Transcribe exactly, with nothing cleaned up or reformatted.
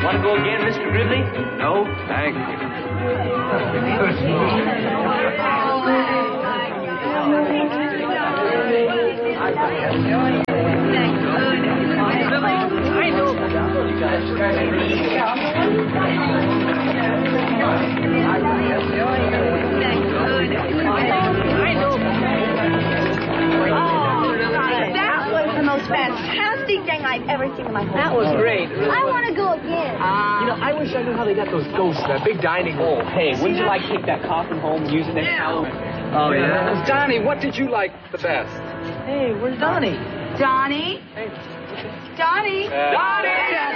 Want to go again, Mister Gridley? No? Thank you. Fantastic thing I've ever seen in my whole life. That was great. Really I was. want to go again. Uh, You know, I wish I knew how they got those ghosts in that big dining hall. Oh, hey, wouldn't you like to take that coffin home using it? Oh, yeah? Donnie, what did you like the best? hey, where's Donnie? Johnny? Johnny? Donnie!